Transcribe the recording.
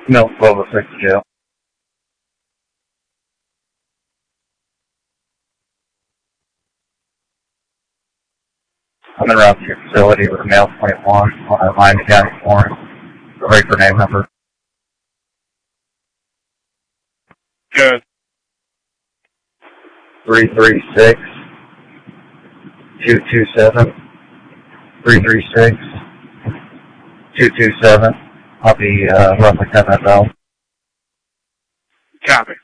Milk 1206 jail. I'm in route to your facility with a male 21 on a Miami County form. Ready for name number. Good. 336 227 336 227. I'll be roughly 10 minutes out. Copy.